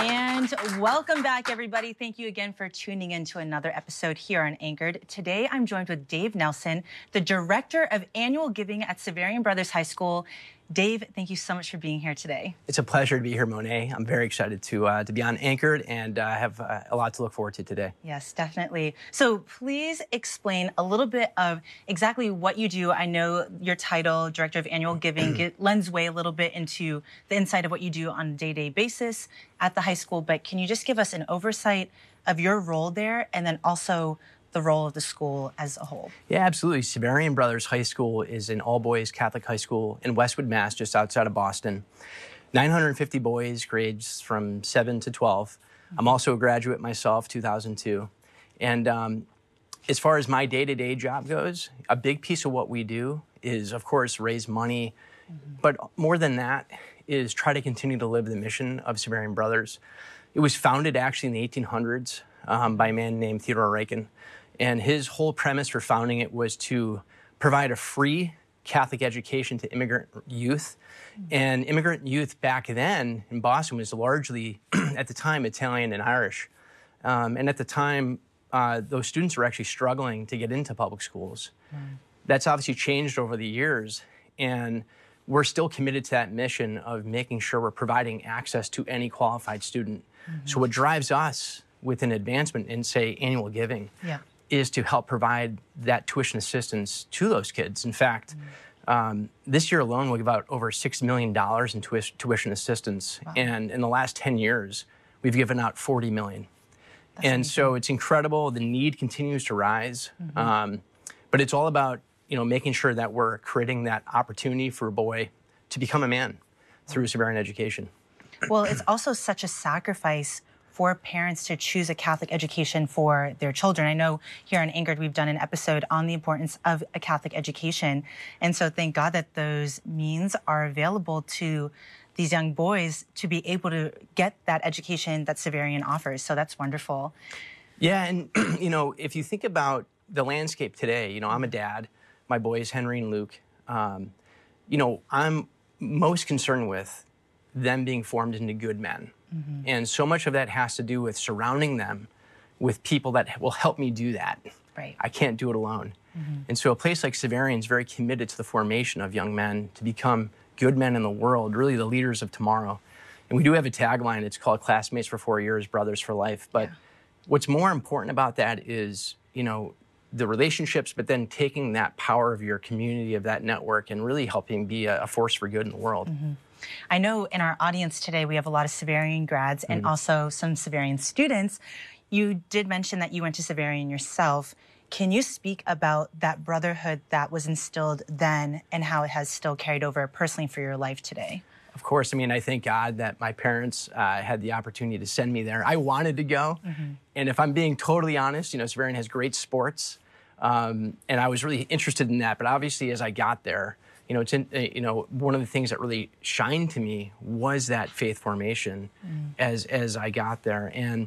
And welcome back, everybody. Thank you again for tuning in to another episode here on Anchored. Today, I'm joined with Dave Nelson, the Director of Annual Giving at Xaverian Brothers High School. Dave, thank you so much for being here today. It's a pleasure to be here, Monet. I'm very excited to be on Anchored and have a lot to look forward to today. Yes, definitely. So please explain a little bit of exactly what you do. I know your title, Director of Annual Giving, lends way a little bit into the inside of what you do on a day-to-day basis at the high school, but can you just give us an oversight of your role there and then also the role of the school as a whole? Yeah, absolutely. Xaverian Brothers High School is an all-boys Catholic high school in Westwood, Mass., just outside of Boston. 950 boys, grades from 7 to 12. I'm also a graduate myself, 2002. And as far as my day-to-day job goes, a big piece of what we do is, of course, raise money, but more than that is try to continue to live the mission of Xaverian Brothers. It was founded actually in the 1800s by a man named Theodore Reichen. And his whole premise for founding it was to provide a free Catholic education to immigrant youth. And immigrant youth back then in Boston was largely, at the time, Italian and Irish. And at the time, those students were actually struggling to get into public schools. That's obviously changed over the years. And we're still committed to that mission of making sure we're providing access to any qualified student. So what drives us with an advancement in, say, annual giving is to help provide that tuition assistance to those kids. In fact, this year alone, we'll give out over $6 million in tuition assistance. Wow. And in the last 10 years, we've given out $40 million. That's amazing. So it's incredible. The need continues to rise. But it's all about, making sure that we're creating that opportunity for a boy to become a man through Xaverian education. Well, it's also such a sacrifice for parents to choose a Catholic education for their children. I know here on Anchored, we've done an episode on the importance of a Catholic education. And so thank God that those means are available to these young boys to be able to get that education that Xaverian offers. So that's wonderful. Yeah, and, if you think about the landscape today, I'm a dad. My boys, Henry and Luke, I'm most concerned with them being formed into good men. And so much of that has to do with surrounding them with people that will help me do that. Right. I can't do it alone. And so a place like Xaverian is very committed to the formation of young men to become good men in the world, really the leaders of tomorrow. And we do have a tagline. It's called Classmates for 4 years, Brothers for Life. But what's more important about that is, the relationships, but then taking that power of your community, of that network, and really helping be a force for good in the world. I know in our audience today, we have a lot of Xaverian grads and also some Xaverian students. You did mention that you went to Xaverian yourself. Can you speak about that brotherhood that was instilled then and how it has still carried over personally for your life today? Of course. I thank God that my parents had the opportunity to send me there. I wanted to go. And if I'm being totally honest, Xaverian has great sports. And I was really interested in that. But obviously, as I got there, one of the things that really shined to me was that faith formation as I got there. And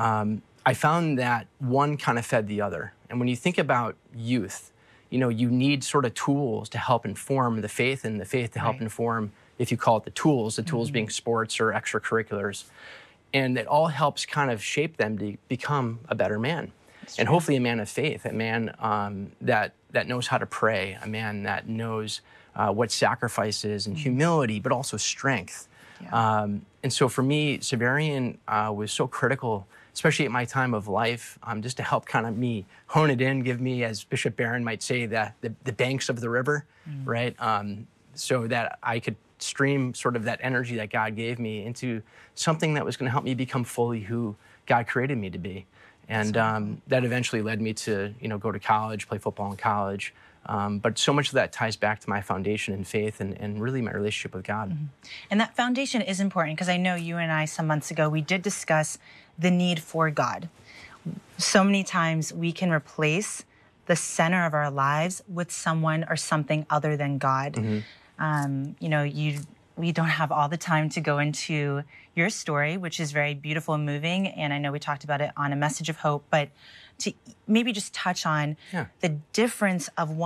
I found that one kind of fed the other. And when you think about youth, you need sort of tools to help inform the faith and the faith to help inform, if you call it the tools being sports or extracurriculars. And it all helps kind of shape them to become a better man. And hopefully a man of faith, a man that knows how to pray, a man that knows what sacrifice is and humility, but also strength. And so for me, Xaverian was so critical, especially at my time of life, just to help kind of me hone it in, give me, as Bishop Barron might say, the banks of the river, right? So that I could stream sort of that energy that God gave me into something that was going to help me become fully who God created me to be. And that eventually led me to, go to college, play football in college. But so much of that ties back to my foundation in faith and really my relationship with God. And that foundation is important because I know you and I, some months ago, we did discuss the need for God. So many times we can replace the center of our lives with someone or something other than God. We don't have all the time to go into your story, which is very beautiful and moving. And I know we talked about it on A Message of Hope, but to maybe just touch on the difference of